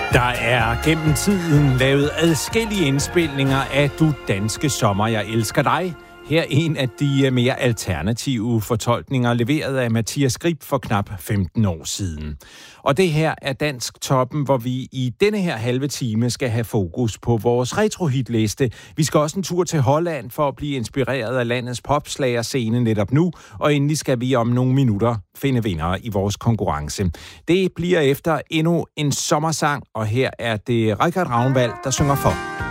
Der er gennem tiden lavet adskillige indspilninger af Du Danske Sommer, jeg elsker dig. Her en af de mere alternative fortolkninger, leveret af Mathias Grib for knap 15 år siden. Og det her er Dansk Toppen, hvor vi i denne her halve time skal have fokus på vores retrohitliste. Vi skal også en tur til Holland for at blive inspireret af landets popslagerscene netop nu. Og endelig skal vi om nogle minutter finde vindere i vores konkurrence. Det bliver efter endnu en sommersang, og her er det Richard Ravnvald, der synger for.